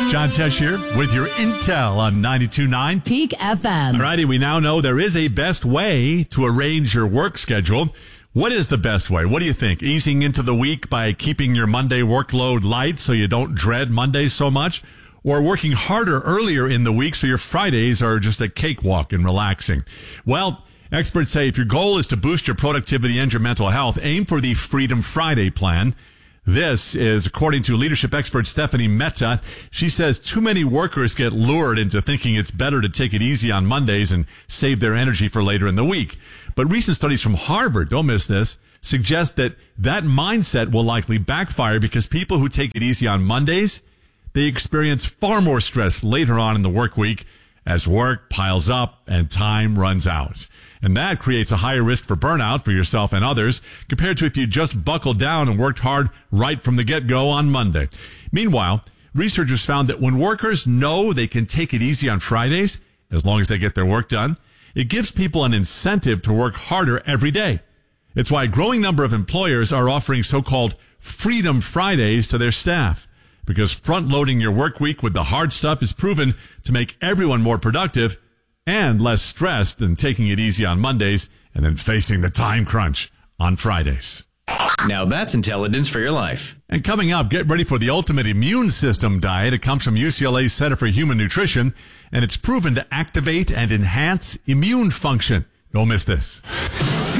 John Tesh here with your intel on 92.9 Peak FM. All righty, we now know there is a best way to arrange your work schedule. What is the best way? What do you think? Easing into the week by keeping your Monday workload light so you don't dread Mondays so much? Or working harder earlier in the week so your Fridays are just a cakewalk and relaxing? Well, experts say if your goal is to boost your productivity and your mental health, aim for the Freedom Friday plan. This is according to leadership expert Stephanie Mehta. She says too many workers get lured into thinking it's better to take it easy on Mondays and save their energy for later in the week. But recent studies from Harvard, don't miss this, suggest that mindset will likely backfire because people who take it easy on Mondays, they experience far more stress later on in the work week as work piles up and time runs out. And that creates a higher risk for burnout for yourself and others compared to if you just buckled down and worked hard right from the get-go on Monday. Meanwhile, researchers found that when workers know they can take it easy on Fridays, as long as they get their work done, it gives people an incentive to work harder every day. It's why a growing number of employers are offering so-called Freedom Fridays to their staff, because front-loading your work week with the hard stuff is proven to make everyone more productive and less stressed than taking it easy on Mondays and then facing the time crunch on Fridays. Now that's intelligence for your life. And coming up, get ready for the ultimate immune system diet. It comes from UCLA's Center for Human Nutrition, and it's proven to activate and enhance immune function. Don't miss this.